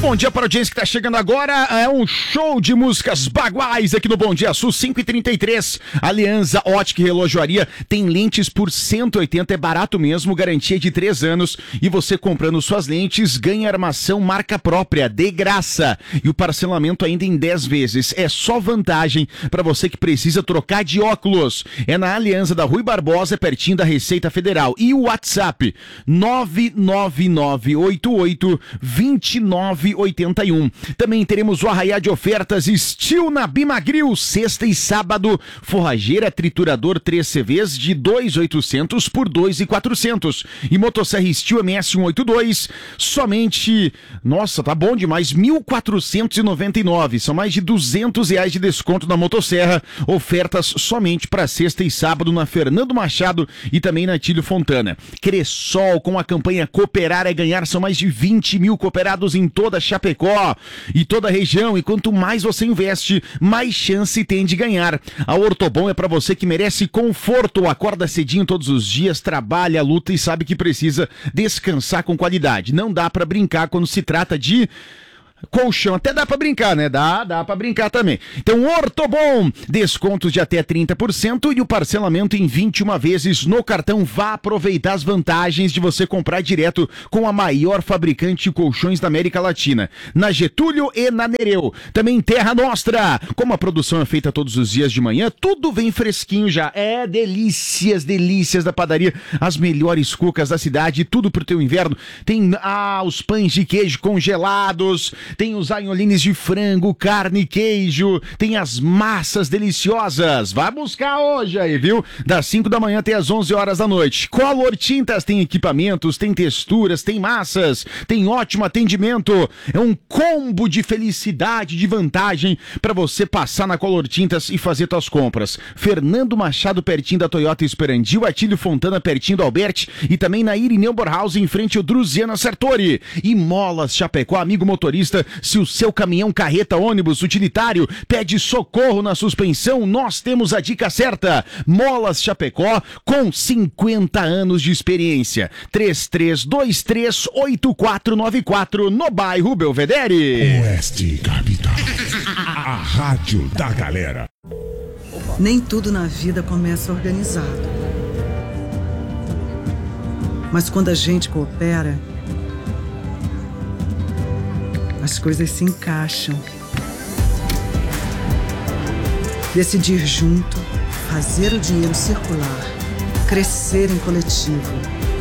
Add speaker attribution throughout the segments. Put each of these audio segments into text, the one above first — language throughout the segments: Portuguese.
Speaker 1: Bom dia para a audiência que está chegando agora. É um show de músicas baguais aqui no Bom Dia Sul, 5h33. Aliança Ótica e Relojoaria tem lentes por 180, é barato mesmo, garantia de 3 anos. E você comprando suas lentes ganha armação marca própria, de graça. E o parcelamento ainda em 10 vezes. É só vantagem para você que precisa trocar de óculos. É na Aliança da Rui Barbosa, pertinho da Receita Federal. E o WhatsApp, 999882981. Também teremos o arraiá de ofertas Steel na Bimagril, sexta e sábado, forrageira triturador 3 CVs de 2.800 por 2.400 e motosserra Steel MS182 somente, nossa, tá bom demais, 1.499, são mais de R$200 de desconto na motosserra, ofertas somente para sexta e sábado na Fernando Machado e também na Tílio Fontana. Cressol, com a campanha Cooperar é Ganhar, são mais de 20 mil cooperados em toda Chapecó e toda a região, e quanto mais você investe, mais chance tem de ganhar. A Ortobon é para você que merece conforto, acorda cedinho todos os dias, trabalha, luta e sabe que precisa descansar com qualidade. Não dá para brincar quando se trata de colchão, até dá pra brincar, né? Dá pra brincar também. Então, Ortobon, descontos de até 30% e o parcelamento em 21 vezes no cartão. Vá aproveitar as vantagens de você comprar direto com a maior fabricante de colchões da América Latina, na Getúlio e na Nereu. Também Terra Nostra, como a produção é feita todos os dias de manhã, tudo vem fresquinho já. É delícias da padaria, as melhores cucas da cidade, tudo pro teu inverno. Tem os pães de queijo congelados, tem os aiolines de frango, carne, queijo, tem as massas deliciosas. Vai buscar hoje aí, viu? Das 5 da manhã até as 11 horas da noite. Color Tintas tem equipamentos, tem texturas, tem massas, tem ótimo atendimento. É um combo de felicidade, de vantagem para você passar na Color Tintas e fazer suas compras. Fernando Machado, pertinho da Toyota Esperandil, Atílio Fontana, pertinho do Alberti e também na Irineu Borhaus, em frente ao Druziana Sartori. E Molas Chapecó, amigo motorista, se o seu caminhão, carreta, ônibus, utilitário pede socorro na suspensão, nós temos a dica certa. Molas Chapecó, com 50 anos de experiência. 33238494 no bairro Belvedere.
Speaker 2: Oeste Capital, a rádio da galera.
Speaker 3: Nem tudo na vida começa organizado. Mas quando a gente coopera, as coisas se encaixam. Decidir junto, fazer o dinheiro circular, crescer em coletivo.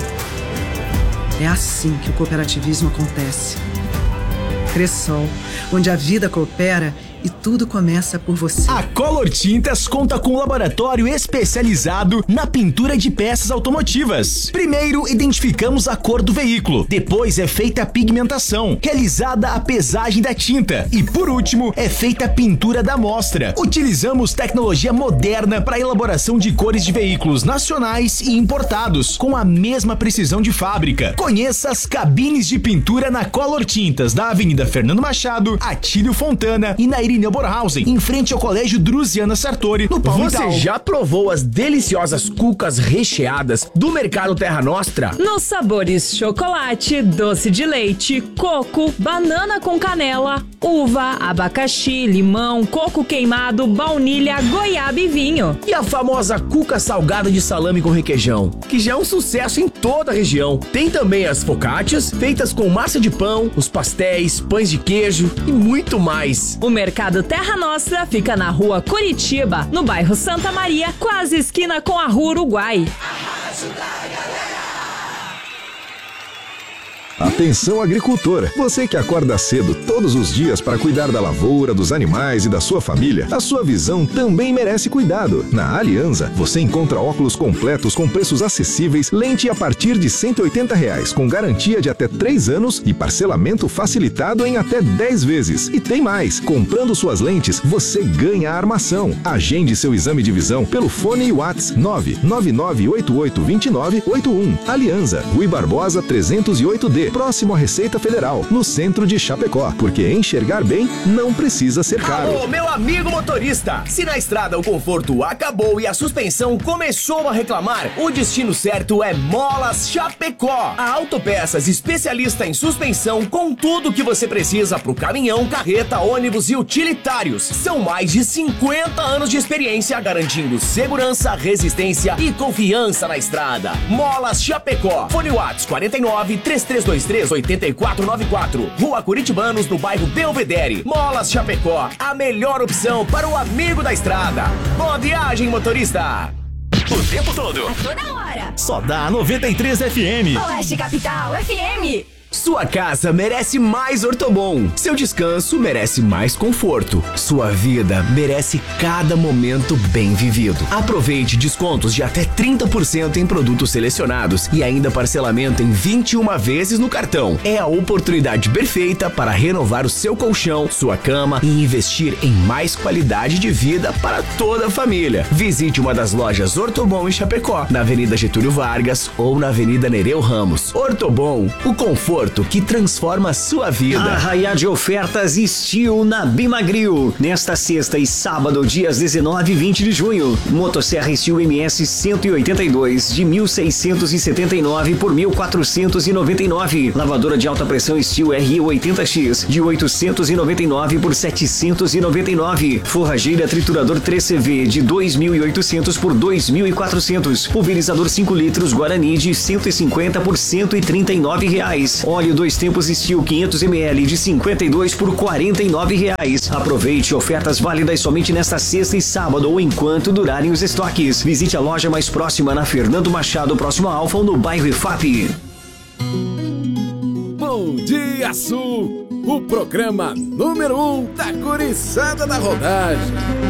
Speaker 3: É assim que o cooperativismo acontece. Cressol, onde a vida coopera e tudo começa por você.
Speaker 4: A Color Tintas conta com um laboratório especializado na pintura de peças automotivas. Primeiro, identificamos a cor do veículo. Depois é feita a pigmentação, realizada a pesagem da tinta. E por último, é feita a pintura da amostra. Utilizamos tecnologia moderna para a elaboração de cores de veículos nacionais e importados, com a mesma precisão de fábrica. Conheça as cabines de pintura na Color Tintas, da Avenida Fernando Machado, Atílio Fontana e na Irineu Borhausen, em frente ao Colégio Druziana Sartori, no Palmital.
Speaker 5: Você já provou as deliciosas cucas recheadas do Mercado Terra Nostra?
Speaker 6: Nos sabores chocolate, doce de leite, coco, banana com canela, uva, abacaxi, limão, coco queimado, baunilha, goiaba e vinho.
Speaker 5: E a famosa cuca salgada de salame com requeijão, que já é um sucesso em toda a região. Tem também as focaccias, feitas com massa de pão, os pastéis, pães de queijo e muito mais.
Speaker 6: O Mercado Terra Nostra fica na Rua Curitiba, no bairro Santa Maria, quase esquina com a Rua Uruguai.
Speaker 7: Atenção, agricultor! Você que acorda cedo todos os dias para cuidar da lavoura, dos animais e da sua família, a sua visão também merece cuidado. Na Aliança, você encontra óculos completos com preços acessíveis, lente a partir de R$180, com garantia de até 3 anos e parcelamento facilitado em até 10 vezes. E tem mais! Comprando suas lentes, você ganha a armação. Agende seu exame de visão pelo fone e WhatsApp 999882981. Aliança, Rui Barbosa 308D. Próximo próximo à Receita Federal, no centro de Chapecó, porque enxergar bem não precisa ser caro.
Speaker 5: Alô, meu amigo motorista! Se na estrada o conforto acabou e a suspensão começou a reclamar, o destino certo é Molas Chapecó. A Autopeças especialista em suspensão com tudo que você precisa pro caminhão, carreta, ônibus e utilitários. São mais de 50 anos de experiência garantindo segurança, resistência e confiança na estrada. Molas Chapecó. Fone Whats 49 3323 8494. Rua Curitibanos, no bairro Belvedere. Molas Chapecó, a melhor opção para o amigo da estrada. Boa viagem, motorista! O tempo todo.
Speaker 8: A toda hora.
Speaker 4: Só dá 93 FM.
Speaker 8: Oeste Capital FM.
Speaker 5: Sua casa merece mais Ortobon. Seu descanso merece mais conforto. Sua vida merece cada momento bem vivido. Aproveite descontos de até 30% em produtos selecionados e ainda parcelamento em 21 vezes no cartão. É a oportunidade perfeita para renovar o seu colchão, sua cama e investir em mais qualidade de vida para toda a família. Visite uma das lojas Ortobon em Chapecó, na Avenida Getúlio Vargas ou na Avenida Nereu Ramos. Ortobon, o conforto que transforma a sua vida.
Speaker 9: Arraiá de ofertas Steel na Bimagril. Nesta sexta e sábado, dias 19 e 20 de junho. Motosserra Steel MS 182 de 1.679 por 1.499. Lavadora de alta pressão Steel RE80X de 899 por 799. Forrageira triturador 3CV de 2.800 por 2.400. Pulverizador 5 litros Guarani de 150 por 139 reais. Óleo 2 tempos Steel 500 ml de 52 por 49 reais. Aproveite ofertas válidas somente nesta sexta e sábado ou enquanto durarem os estoques. Visite a loja mais próxima na Fernando Machado, próximo a Alfa, no bairro IFAP.
Speaker 10: Bom Dia Sul, o programa número 1 da guriçada da rodagem.